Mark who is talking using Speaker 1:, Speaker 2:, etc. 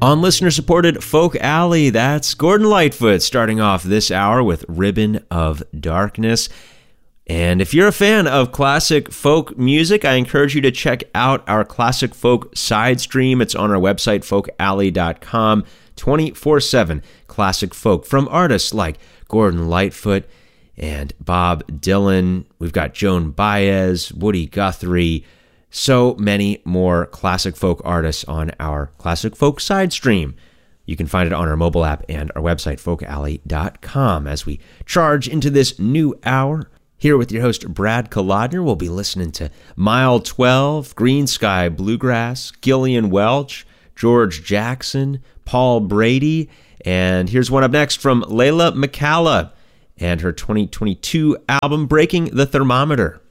Speaker 1: On listener-supported Folk Alley, that's Gordon Lightfoot starting off this hour with Ribbon of Darkness. And if you're a fan of classic folk music, I encourage you to check out our classic folk side stream. It's on our website, folkalley.com, 24/7 classic folk from artists like Gordon Lightfoot and Bob Dylan. We've got Joan Baez, Woody Guthrie, so many more classic folk artists on our classic folk side stream. You can find it on our mobile app and our website, folkalley.com. As we charge into this new hour, here with your host, Brad Kolodner, we'll be listening to Mile 12, Green Sky Bluegrass, Gillian Welch, George Jackson, Paul Brady, and here's one up next from Layla McCalla and her 2022 album, Breaking the Thermometer.